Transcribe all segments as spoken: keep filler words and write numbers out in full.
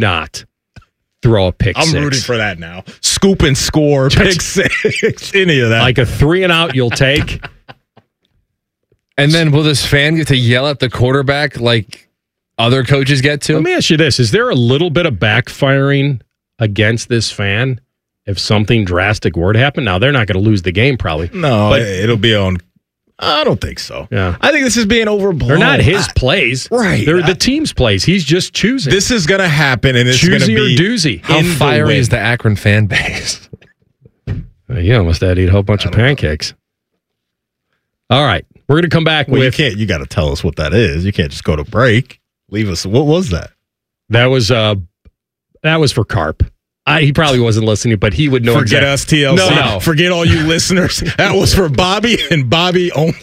not throw a pick I'm six. rooting for that now. Scoop and score, pick six, any of that. Like a three and out you'll take. And then will this fan get to yell at the quarterback like other coaches get to? Let me ask you this. Is there a little bit of backfiring against this fan if something drastic were to happen? Now, they're not going to lose the game probably. No, but, it'll be on. I don't think so. Yeah. I think this is being overblown. They're not his I, plays. Right. They're the team's plays. He's just choosing. This is going to happen, and it's going to be or doozy. How fiery is the Akron fan base? Uh, you almost had to eat a whole bunch of pancakes. Know. All right. We're going to come back well, with... You can't. You got to tell us what that is. You can't just go to break. Leave us. What was that? That was uh, that was for Carp. I, he probably wasn't listening, but he would know. Forget exactly. us, T L C. No, no. Forget all you listeners. That was for Bobby and Bobby only.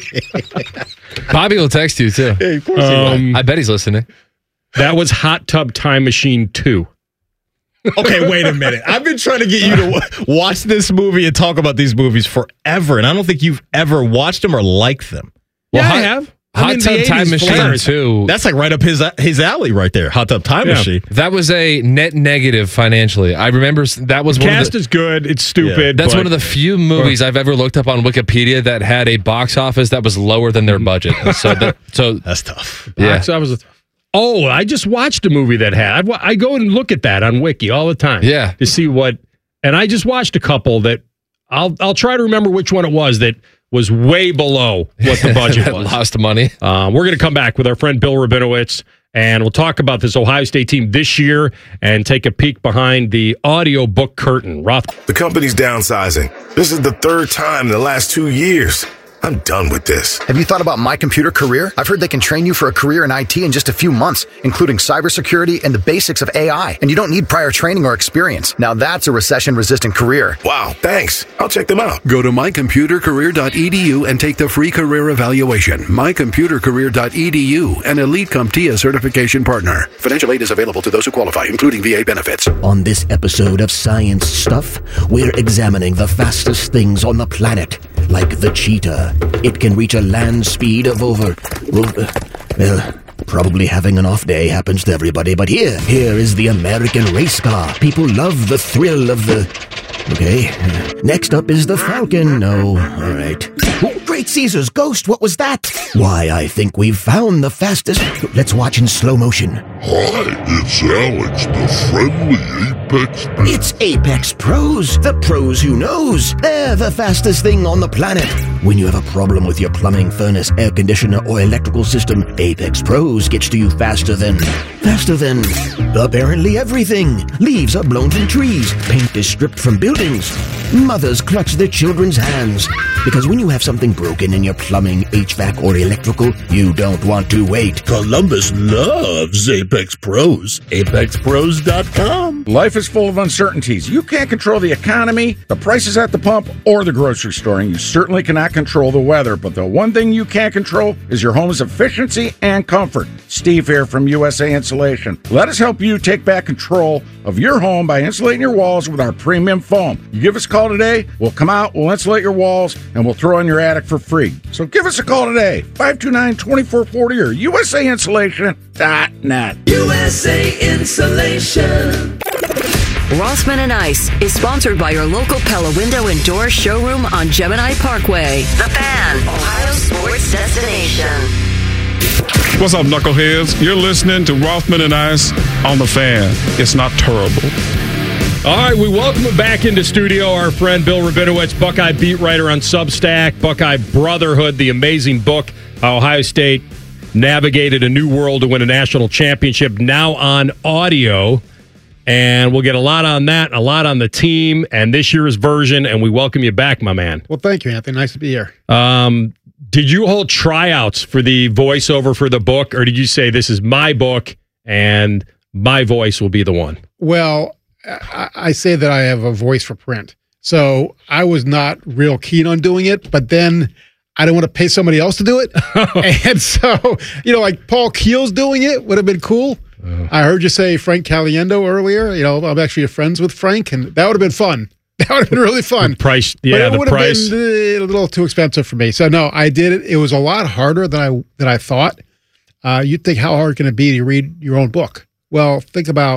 Bobby will text you, too. Hey, of course um, he will. I bet he's listening. That was Hot Tub Time Machine two. Okay, wait a minute. I've been trying to get you to w- watch this movie and talk about these movies forever, and I don't think you've ever watched them or liked them. Well, Yeah, I hot, have. Hot I mean, Tub the Time eighties Machine flares. two. That's like right up his his alley right there. Hot Tub Time Yeah. Machine. That was a net negative financially. I remember that was The one cast of the, is good. It's stupid. That's but one of the few movies I've ever looked up on Wikipedia that had a box office that was lower than their budget. So, that, so That's tough. yeah. box office was- Oh, I just watched a movie that had. I, I go and look at that on Wiki all the time. Yeah. To see what. And I just watched a couple that I'll I'll try to remember which one it was that was way below what the budget was. Lost money. Uh, we're going to come back with our friend Bill Rabinowitz, and we'll talk about this Ohio State team this year and take a peek behind the audio book curtain. Roth. The company's downsizing. This is the third time in the last two years. I'm done with this. Have you thought about My Computer Career? I've heard they can train you for a career in I T in just a few months, including cybersecurity and the basics of A I. And you don't need prior training or experience. Now that's a recession-resistant career. Wow, thanks. I'll check them out. Go to my computer career dot e d u and take the free career evaluation. my computer career dot e d u, an Elite CompTIA certification partner. Financial aid is available to those who qualify, including V A benefits. On this episode of Science Stuff, we're examining the fastest things on the planet, like the cheetah. It can reach a land speed of over... Well, probably having an off day happens to everybody, but here, here is the American race car. People love the thrill of the... Okay. Next up is the Falcon. No, all right. Oh, Great Caesar's ghost, what was that? Why, I think we've found the fastest... Let's watch in slow motion. Hi, it's Alex, the friendly Apex Pro. It's Apex Pros, the pros who knows. They're the fastest thing on the planet. When you have a problem with your plumbing, furnace, air conditioner, or electrical system, Apex Pros gets to you faster than... Faster than... apparently everything. Leaves are blown from trees. Paint is stripped from buildings. Mothers clutch their children's hands. Because when you have something broken in your plumbing, H V A C, or electrical, you don't want to wait. Columbus loves Apex Pros. apex pros dot com. Life is full of uncertainties. You can't control the economy, the prices at the pump, or the grocery store, and you certainly cannot control the weather. But the one thing you can control is your home's efficiency and comfort. Steve here from U S A Insulation. Let us help you take back control of your home by insulating your walls with our premium foam. You give us a call today, we'll come out, we'll insulate your walls, and we'll throw in your attic for free. So give us a call today, five two nine, two four four zero or U S A insulation dot net. U S A Insulation. Rossman and Ice is sponsored by your local Pella Window and Door showroom on Gemini Parkway. The Fan, Ohio sports destination. What's up, knuckleheads? You're listening to Rothman and Ice on The Fan. It's not terrible. All right, we welcome back into studio our friend Bill Rabinowitz, Buckeye beat writer on Substack, Buckeye Brotherhood, the amazing book, how Ohio State navigated a new world to win a national championship, now on audio. And we'll get a lot on that, a lot on the team, and this year's version, and we welcome you back, my man. Well, thank you, Anthony. Nice to be here. Um, did you hold tryouts for the voiceover for the book, or did you say, this is my book, and my voice will be the one? Well, I, I say that I have a voice for print. So I was not real keen on doing it, but then I didn't want to pay somebody else to do it. And so, you know, like Paul Keel's doing it would have been cool. Uh, I heard you say Frank Caliendo earlier. You know, I'm actually friends with Frank, and that would have been fun. That would have been really fun. The price, yeah, but it the would price. have been a little too expensive for me. So no, I did it. It was a lot harder than I than I thought. Uh, you'd think, how hard can it be to read your own book? Well, think about